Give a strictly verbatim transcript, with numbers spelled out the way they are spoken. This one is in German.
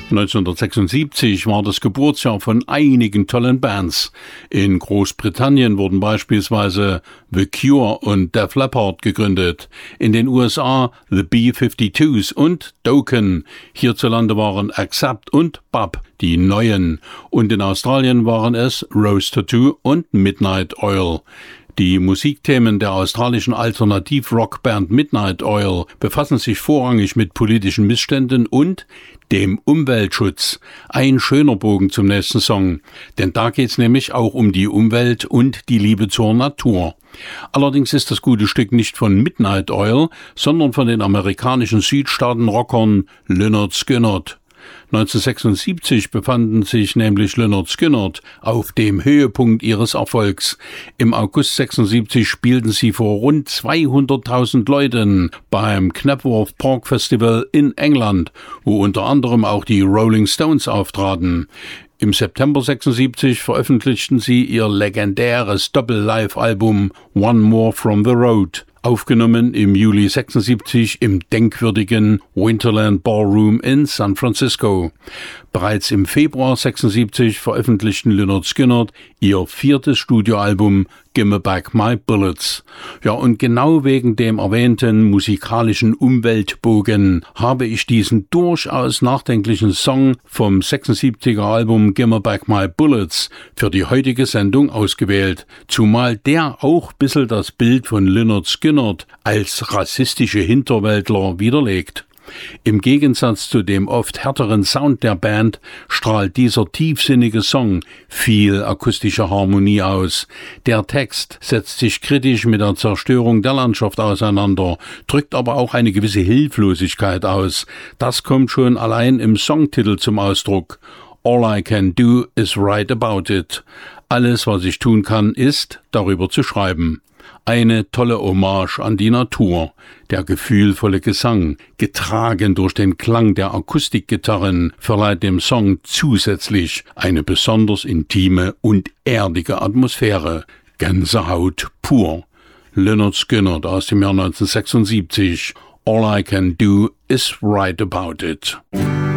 neunzehnhundertsechsundsiebzig war das Geburtsjahr von einigen tollen Bands. In Großbritannien wurden beispielsweise The Cure und Def Leppard gegründet. In den U S A The B zweiundfünfzigs und Dokken. Hierzulande waren Accept und B A P die Neuen. Und in Australien waren es Rose Tattoo und Midnight Oil. Die Musikthemen der australischen Alternativ-Rock-Band Midnight Oil befassen sich vorrangig mit politischen Missständen und dem Umweltschutz. Ein schöner Bogen zum nächsten Song, denn da geht's nämlich auch um die Umwelt und die Liebe zur Natur. Allerdings ist das gute Stück nicht von Midnight Oil, sondern von den amerikanischen Südstaaten-Rockern Lynyrd Skynyrd. neunzehnhundertsechsundsiebzig befanden sich nämlich Lynyrd Skynyrd auf dem Höhepunkt ihres Erfolgs. Im August sechsundsiebzig spielten sie vor rund zweihunderttausend Leuten beim Knebworth Park Festival in England, wo unter anderem auch die Rolling Stones auftraten. Im September sechsundsiebzig veröffentlichten sie ihr legendäres Doppel-Live-Album One More from the Road. Aufgenommen im Juli sechsundsiebzig im denkwürdigen Winterland Ballroom in San Francisco. Bereits im Februar sechsundsiebzig veröffentlichten Lynyrd Skynyrd ihr viertes Studioalbum Gimme Back My Bullets. Ja, und genau wegen dem erwähnten musikalischen Umweltbogen habe ich diesen durchaus nachdenklichen Song vom sechsundsiebziger Album Gimme Back My Bullets für die heutige Sendung ausgewählt, zumal der auch ein bisschen das Bild von Lynyrd Skynyrd als rassistische Hinterwäldler widerlegt. Im Gegensatz zu dem oft härteren Sound der Band strahlt dieser tiefsinnige Song viel akustische Harmonie aus. Der Text setzt sich kritisch mit der Zerstörung der Landschaft auseinander, drückt aber auch eine gewisse Hilflosigkeit aus. Das kommt schon allein im Songtitel zum Ausdruck. All I can do is write about it. Alles, was ich tun kann, ist, darüber zu schreiben. Eine tolle Hommage an die Natur, der gefühlvolle Gesang, getragen durch den Klang der Akustikgitarren, verleiht dem Song zusätzlich eine besonders intime und erdige Atmosphäre. Gänsehaut pur. Lynyrd Skynyrd aus dem Jahr neunzehnhundertsechsundsiebzig. All I can do is write about it.